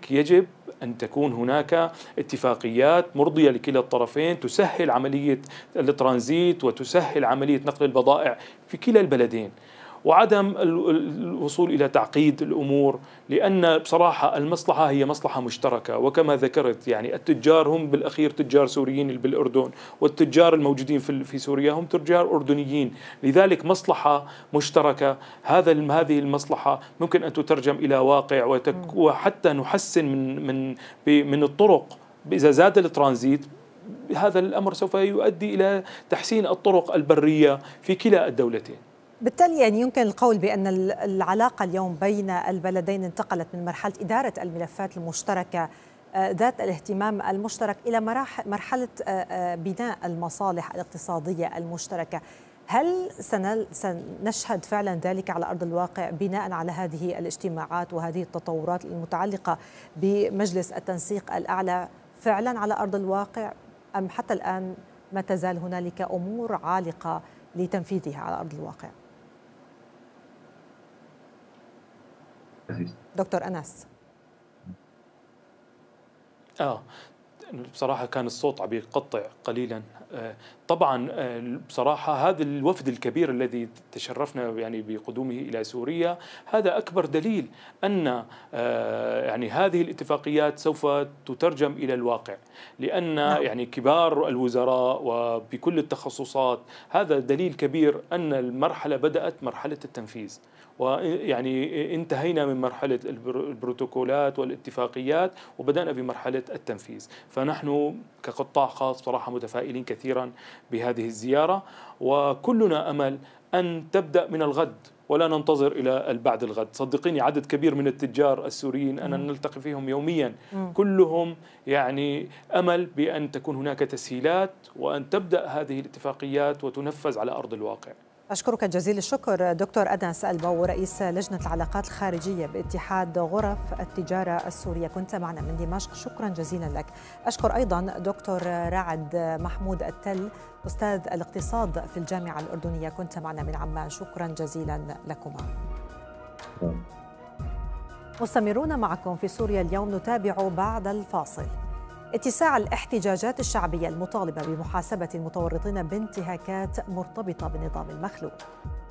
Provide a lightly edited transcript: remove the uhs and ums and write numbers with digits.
لذلك يجب أن تكون هناك اتفاقيات مرضية لكلا الطرفين تسهل عملية الترانزيت وتسهل عملية نقل البضائع في كلا البلدين، وعدم الوصول إلى تعقيد الأمور، لأن بصراحة المصلحة هي مصلحة مشتركة. وكما ذكرت يعني التجار هم بالأخير تجار سوريين بالأردن، والتجار الموجودين في سوريا هم تجار أردنيين، لذلك مصلحة مشتركة. هذه المصلحة ممكن أن تترجم إلى واقع، وحتى نحسن من الطرق. إذا زاد الترانزيت هذا الأمر سوف يؤدي إلى تحسين الطرق البرية في كلا الدولتين. بالتالي يعني يمكن القول بأن العلاقة اليوم بين البلدين انتقلت من مرحلة إدارة الملفات المشتركة ذات الاهتمام المشترك إلى مرحلة بناء المصالح الاقتصادية المشتركة. هل سنشهد فعلا ذلك على أرض الواقع بناء على هذه الاجتماعات وهذه التطورات المتعلقة بمجلس التنسيق الأعلى فعلا على أرض الواقع، أم حتى الآن ما تزال هنالك أمور عالقة لتنفيذها على أرض الواقع؟ دكتور أنس. بصراحة كان الصوت عم يقطع قليلا. طبعا بصراحة هذا الوفد الكبير الذي تشرفنا يعني بقدومه إلى سوريا هذا أكبر دليل أن يعني هذه الاتفاقيات سوف تترجم إلى الواقع، لأن يعني كبار الوزراء وبكل التخصصات هذا دليل كبير أن المرحلة بدأت مرحلة التنفيذ، ويعني انتهينا من مرحلة البروتوكولات والاتفاقيات وبدأنا بمرحلة التنفيذ. فنحن كقطاع خاص صراحة متفائلين كثيرا بهذه الزيارة، وكلنا أمل أن تبدأ من الغد ولا ننتظر إلى بعد الغد. صدقيني عدد كبير من التجار السوريين أنا نلتقي فيهم يوميا، كلهم يعني أمل بأن تكون هناك تسهيلات وأن تبدأ هذه الاتفاقيات وتنفذ على أرض الواقع. أشكرك جزيل الشكر دكتور أنس البو، رئيس لجنة العلاقات الخارجية باتحاد غرف التجارة السورية، كنت معنا من دمشق، شكرا جزيلا لك. أشكر أيضا دكتور رعد محمود التل، أستاذ الاقتصاد في الجامعة الأردنية، كنت معنا من عمان، شكرا جزيلا لكما. مستمرون معكم في سوريا اليوم، نتابع بعد الفاصل. اتساع الاحتجاجات الشعبية المطالبة بمحاسبة المتورطين بانتهاكات مرتبطة بالنظام المخلوع.